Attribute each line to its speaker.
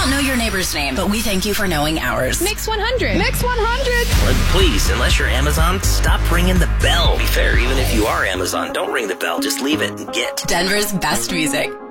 Speaker 1: don't know your neighbor's name, but we thank you for knowing ours.
Speaker 2: Mix 100. Mix 100.
Speaker 3: But please, unless you're Amazon, stop ringing the bell. Be fair, even if you are Amazon, don't ring the bell. Just leave it and get.
Speaker 1: Denver's best music.